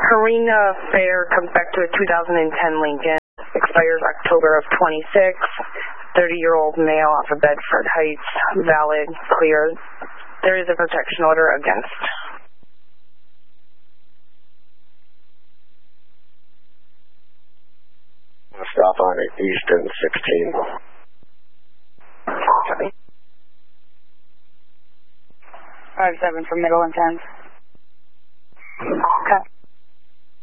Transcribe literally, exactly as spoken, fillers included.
Harina Fair comes back to a two thousand ten Lincoln, expires October of twenty-six, thirty-year-old male off of Bedford Heights, valid, clear. There is a protection order against. Stop on Easton sixteen. Copy. five seven for middle intent.